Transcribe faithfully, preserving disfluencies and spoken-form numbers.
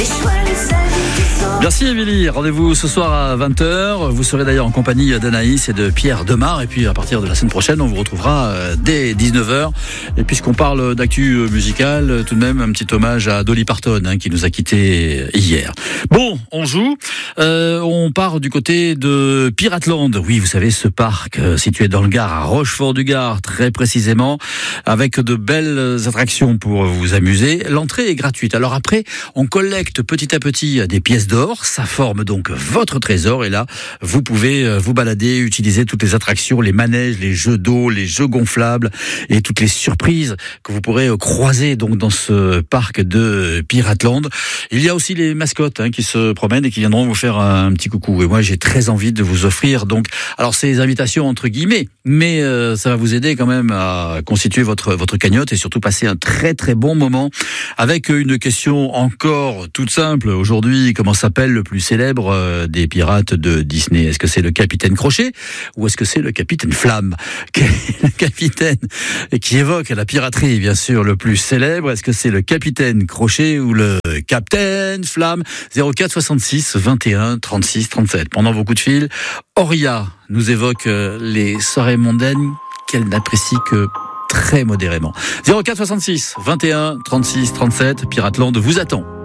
Merci Émilie, rendez-vous ce soir à vingt heures. Vous serez d'ailleurs en compagnie d'Anaïs et de Pierre Demar. Et puis à partir de la semaine prochaine, on vous retrouvera dès dix-neuf heures. Et puisqu'on parle d'actu musicale, tout de même un petit hommage à Dolly Parton hein, qui nous a quittés hier. Bon, on joue. Euh, on part du côté de Pirateland. Oui, vous savez, ce parc euh, situé dans le Gard, à Rochefort-du-Gard, très précisément, avec de belles attractions pour vous amuser. L'entrée est gratuite. Alors après, on collecte petit à petit des pièces d'or. Ça forme donc votre trésor et là, vous pouvez vous balader, utiliser toutes les attractions, les manèges, les jeux d'eau, les jeux gonflables et toutes les surprises que vous pourrez croiser donc dans ce parc de Pirateland. Il y a aussi les mascottes hein, qui se promènent et qui viendront vous faire un petit coucou. Et moi, j'ai très envie de vous offrir donc, alors ces invitations entre guillemets, mais euh, ça va vous aider quand même à constituer votre votre cagnotte et surtout passer un très très bon moment avec une question encore toute simple aujourd'hui. Comment s'appelle le plus célèbre euh, des pirates de Disney? Est-ce que c'est le capitaine Crochet ou est-ce que c'est le capitaine Flamme? Le capitaine qui évoque la piraterie, bien sûr, le plus célèbre. Est-ce que c'est le capitaine Crochet ou le capitaine Flamme? Zéro quatre soixante-six vingt et un trente-six trente-sept. Pendant vos coups de fil, Auria nous évoque euh, les soirées mondaines qu'elle n'apprécie que très modérément. Zéro quatre soixante-six vingt et un trente-six trente-sept. Pirateland vous attend.